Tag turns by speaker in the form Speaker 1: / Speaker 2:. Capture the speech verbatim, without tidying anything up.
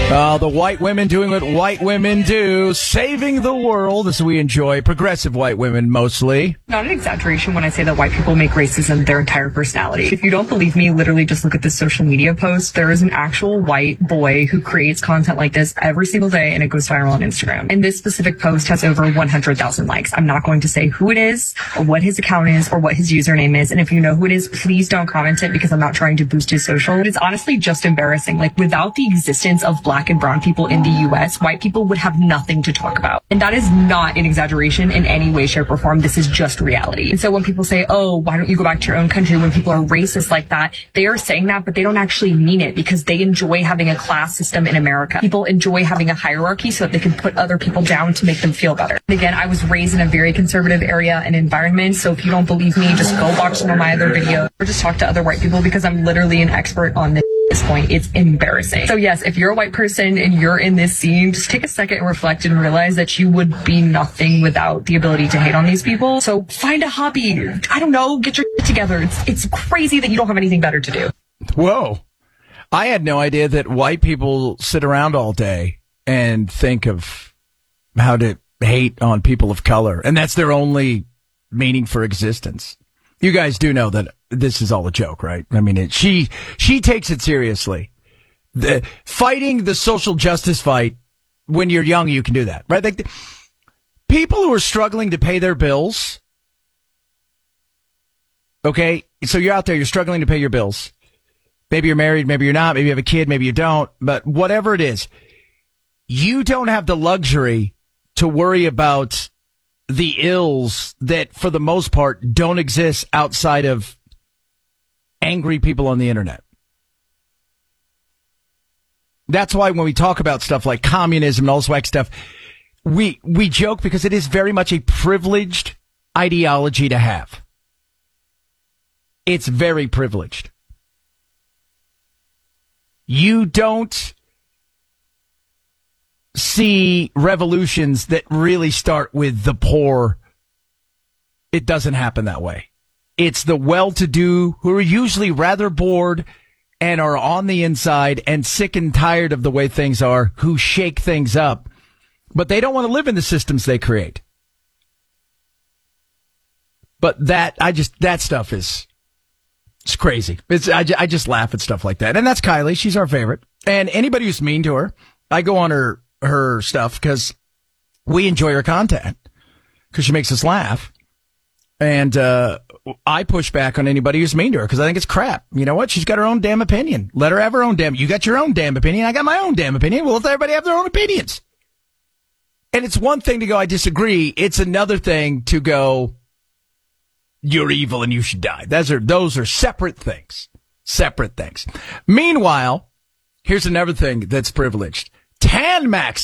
Speaker 1: Uh, the white women doing what white women do, saving the world as we enjoy progressive white women mostly.
Speaker 2: Not an exaggeration when I say that white people make racism their entire personality. If you don't believe me, literally just look at this social media post. There is an actual white boy who creates content like this every single day, and it goes viral on Instagram. And this specific post has over one hundred thousand likes. I'm not going to say who it is or what his account is or what his username is. And if you know who it is, please don't comment it because I'm not trying to boost his social. It's honestly just embarrassing. Like, without the existence of black and brown people in the U S, white people would have nothing to talk about. And that is not an exaggeration in any way, shape, or form. This is just reality. And so when people say, oh, why don't you go back to your own country, when people are racist like that, they are saying that, but they don't actually mean it because they enjoy having a class system in America. People enjoy having a hierarchy so that they can put other people down to make them feel better. And again, I was raised in a very conservative area and environment. So if you don't believe me, just go watch some of my other videos or just talk to other white people because I'm literally an expert on this. At this point, it's embarrassing. So yes, if you're a white person and you're in this scene, just take a second and reflect and realize that you would be nothing without the ability to hate on these people. So find a hobby. I don't know, get your shit together. It's it's crazy that you don't have anything better to do.
Speaker 1: Whoa. I had no idea that white people sit around all day and think of how to hate on people of color. And that's their only meaning for existence. You guys do know that this is all a joke, right? I mean, it, she she takes it seriously. The, fighting the social justice fight when you're young, you can do that, right? Like, the, people who are struggling to pay their bills, okay? So you're out there, you're struggling to pay your bills. Maybe you're married, maybe you're not, maybe you have a kid, maybe you don't. But whatever it is, you don't have the luxury to worry about the ills that, for the most part, don't exist outside of angry people on the internet. That's why when we talk about stuff like communism and all this whack stuff, we we joke because it is very much a privileged ideology to have. It's very privileged. You don't see revolutions that really start with the poor. It doesn't happen that way. It's the well-to-do who are usually rather bored and are on the inside and sick and tired of the way things are, who shake things up, but they don't want to live in the systems they create. But that, I just, that stuff is, it's crazy. It's, I, I just laugh at stuff like that. And that's Kylie. She's our favorite. And anybody who's mean to her, I go on her, her stuff because we enjoy her content because she makes us laugh. And, uh, I push back on anybody who's mean to her because I think it's crap. You know what? She's got her own damn opinion. Let her have her own damn. You got your own damn opinion. I got my own damn opinion. Well, let everybody have their own opinions. And it's one thing to go, I disagree. It's another thing to go, you're evil and you should die. Those are, those are separate things. Separate things. Meanwhile, here's another thing that's privileged. Tan Max